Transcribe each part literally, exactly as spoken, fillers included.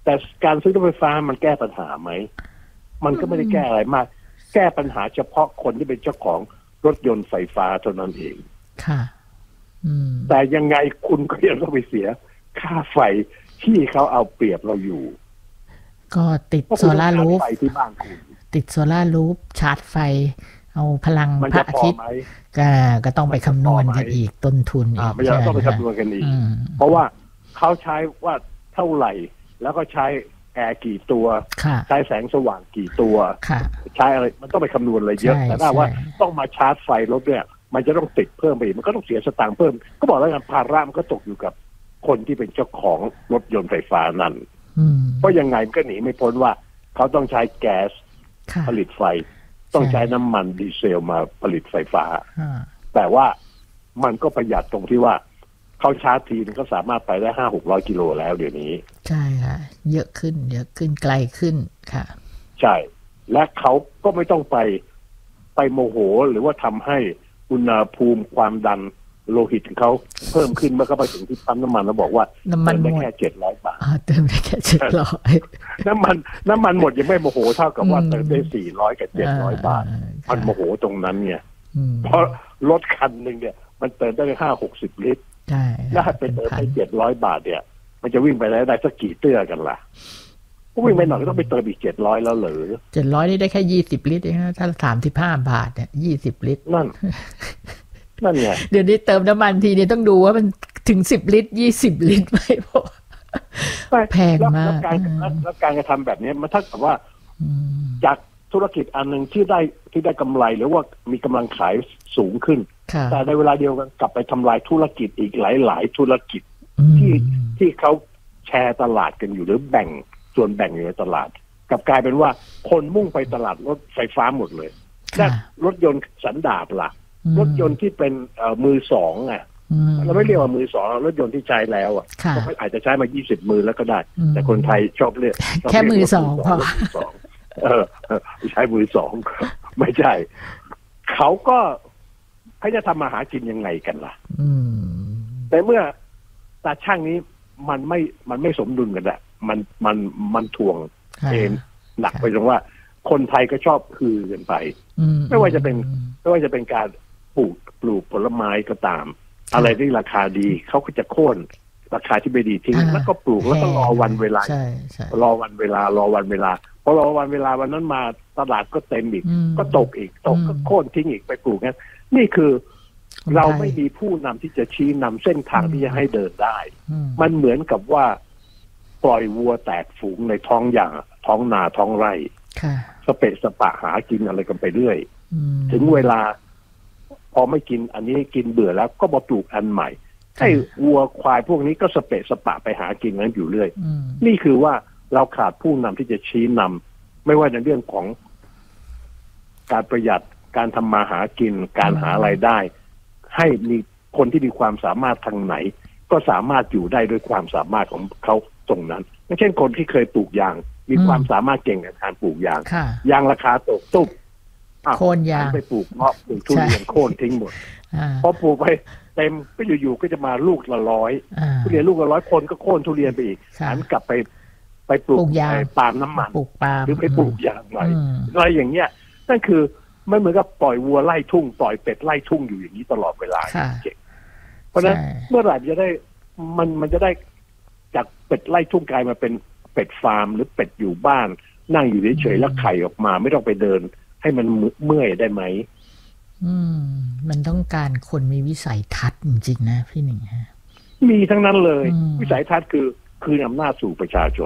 แต่การซื้อรถไฟฟ้ามันแก้ปัญหาไหมมันก็ไม่ได้แก้อะไรมากแก้ปัญหาเฉพาะคนที่เป็นเจ้าของรถยนต์ไฟฟ้าเท่านั้นเองค่ะแต่ยังไงคุณก็ยังต้องไปเสียค่าไฟที่เขาเอาเปรียบเราอยู่ก็ติดโซล่ารูฟไฟที่บ้านคุณติดโซล่ารูฟชาร์จไฟเอาพลังพระอาทิตย์ก็ก็ต้องไปคำนวณกันอีกต้นทุนอีกไม่ใช่ต้องไปคำนวณกันอีกเพราะว่าเขาใช้ว่าเท่าไหร่แล้วก็ใช้แอร์กี่ตัวใช้แสงสว่างกี่ตัวใช้อะไรมันต้องไปคำนวณอะไรเยอะแต่ถ้าว่าต้องมาชาร์จไฟรถเนี่ยมันจะต้องติดเพิ่มไปอีกมันก็ต้องเสียสตางค์เพิ่มก็บอกแล้วกันภาระมันก็ตกอยู่กับคนที่เป็นเจ้าของรถยนต์ไฟฟ้านั่นเพราะยังไงมันก็หนีไม่พ้นว่าเขาต้องใช้แก๊สผลิตไฟต้องใช้น้ำมันดีเซลมาผลิตไฟฟ้าแต่ว่ามันก็ประหยัดตรงที่ว่าเขาชาร์จทีนึงก็สามารถไปได้ห้าหกร้อยกิโลแล้วเดี๋ยวนี้ใช่ค่ะเยอะขึ้นเยอะขึ้นไกลขึ้นค่ะใช่และเขาก็ไม่ต้องไปไปโมโหหรือว่าทำให้อุณหภูมิความดันโลหิตของเขาเพิ่มขึ้นเมื่อเขาไปถึงที่ปั๊มน้ำมันแล้วบอกว่าน้ำมันได้แค่เจ็ดร้อยบาทเติมได้แค่เจ็ดร้อยน้ำมันน้ำมันหมดยังไม่โมโหเท่ากับว่าเติมได้สี่ร้อยกับเจ็ดร้อยบาทมันโมโหตรงนั้นเนี่ยเพราะรถคันหนึ่งเนี่ยมันเติมได้ห้าหกสิบลิตรใช่แล้วไปเติมได้เจ็ดร้อยบาทเนี่ยมันจะวิ่งไปได้ได้สักกี่เตื้อกันล่ะก็วิ่งไปหน่อยก็ต้องไปเติมอีกเจ็ดร้อยแล้วเหรอเจ็ดร้อยนี่ได้แค่ยี่สิบลิตรเองนะถ้าสามสิบห้าบาทเนี่ยยี่สิบลิตรนั่นนั่นไงเดี๋ยวนี้เติมน้ำมันทีนี่ต้องดูว่ามันถึงสิบลิตรยี่สิบลิตรไหมเพราะแพงมากแล้วการแล้วการกระทำแบบนี้มันเท่ากับว่าจากธุรกิจอันหนึ่งที่ได้ที่ได้กำไรหรือว่ามีกำลังขายสูงขึ้นแต่ในเวลาเดียวกันกลับไปทำลายธุรกิจอีกหลายๆธุรกิจที่ที่เขาแชร์ตลาดกันอยู่หรือแบ่งส่วนแบ่งอยู่ในตลาดกลับกลายเป็นว่าคนมุ่งไปตลาดรถไฟฟ้าหมดเลยและรถยนต์สันดาปล่ะรถยนต์ที่เป็นมือสองอ่ะเราไม่เรียกว่ามือสองรถยนต์ที่ใช้แล้วอ่ะก็อาจจะใช้มายี่สิบมือแล้วก็ได้แต่คนไทยชอบเรียกแค่มือสองพอเออใช้มือสองไม่ใช่เขาก็เขาจะทำมาหากินยังไงกันล่ะแต่เมื่อตาช่างนี้มันไม่มันไม่สมดุลกันแหละมันมันมันทวงเองหนักไปตรงว่าคนไทยก็ชอบฮือกันไปไม่ว่าจะเป็นไม่ว่าจะเป็นการปลูกปลูกผลไม้ก็ตามอะไรที่ราคาดีเขาก็จะโค่นราคาที่ไม่ดีทิ้งแล้วก็ปลูกแล้วก็รอวันเวลารอวันเวลารอวันเวลาพอรอวันเวลาวันนั้นมาตลาดก็เต็มอีกก็ตกอีกตกก็โค่นทิ้งอีกไปปลูกงั้นนี่คือเราไม่มีผู้นำที่จะชี้นำเส้นทางที่จะให้เดินได้มันเหมือนกับว่าปล่อยวัวแตกฝูงในท้องอย่างท้องนาท้องไร่สเปะสปะหากินอะไรกันไปเรื่อยถึงเวลาพอไม่กินอันนี้กินเบื่อแล้วก็มาปลูกอันใหม่ให้วัวควายพวกนี้ก็สเปะสปะไปหากินนั้นอยู่เรื่อยนี่คือว่าเราขาดผู้นำที่จะชี้นำไม่ว่าในเรื่องของการประหยัดการทำมาหากินการหารายได้ให้มีคนที่มีความสามารถทางไหนก็สามารถอยู่ได้ด้วยความสามารถของเขาตรงนั้นไม่เช่นคนที่เคยปลูกยางมีความสามารถเก่งในการปลูกยางยางราคาตกตุ๊บโค่นยางไปปลูกเงาะปลูกทุเรียนโค่นทิ้งหมดพอปลูกไปเต็มก็อยู่ๆก็จะมาลูกละร้อยทุเรียนลูกละร้อยคนก็โค่นทุเรียนไปอีกหันกลับไปไปปลูกปาล์มน้ำมันหรือไปปลูกยางอะไรอะไรอย่างเงี้ยนั่นคือไม่เหมือนกับปล่อยวัวไล่ทุ่งปล่อยเป็ดไล่ทุ่งอยู่อย่างนี้ตลอดเวลาเก่งเพราะฉะนั้นเมื่อไหร่จะได้มันมันจะได้จากเป็ดไล่ทุ่งกลายมาเป็นเป็ดฟาร์มหรือเป็ดอยู่บ้านนั่งอยู่เฉยๆแล้วไข่ออกมาไม่ต้องไปเดินให้มันเมื่อยได้ไหมอืมมันต้องการคนมีวิสัยทัศน์จริงๆนะพี่หนึ่งฮะมีทั้งนั้นเลยวิสัยทัศน์คือคืนอำนาจสู่ประชาชน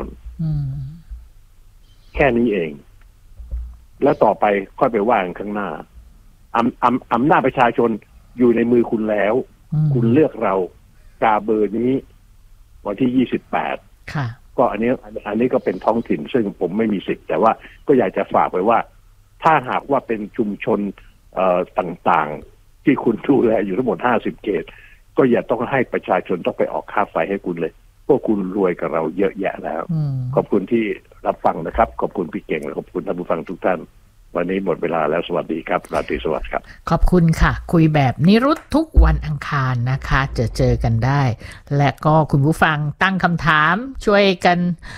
แค่นี้เองแล้วต่อไปค่อยไปว่ากันข้างหน้าอำอำอำนาจประชาชนอยู่ในมือคุณแล้วคุณเลือกเรากาเบอร์นี้วันที่ยี่สิบแปดก็อันนี้อันนี้ก็เป็นท้องถิ่นซึ่งผมไม่มีสิทธิ์แต่ว่าก็อยากจะฝากไปว่าถ้าหากว่าเป็นชุมชนเอ่อต่างๆที่คุณดูแลอยู่ทั้งหมดห้าสิบเขตก็อย่าต้องให้ประชาชนต้องไปออกค่าไฟให้คุณเลยพวกคุณรวยกับเราเยอะแยะแล้วขอบคุณที่รับฟังนะครับขอบคุณพี่เก่งและขอบคุณท่านผู้ฟังทุกท่านวันนี้หมดเวลาแล้วสวัสดีครับราตรีสวัสดิ์ครับขอบคุณค่ะคุยแบบนิรุตทุกวันอังคารนะคะจะเจอกันได้และก็คุณผู้ฟังตั้งคำถามช่วยกัน